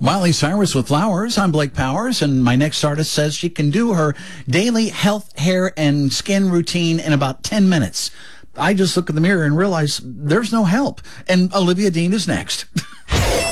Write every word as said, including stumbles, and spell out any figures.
Miley Cyrus with Flowers. I'm Blake Powers, and my next artist says she can do her daily health, hair, and skin routine in about ten minutes. I just look in the mirror and realize there's no help. And Olivia Dean is next.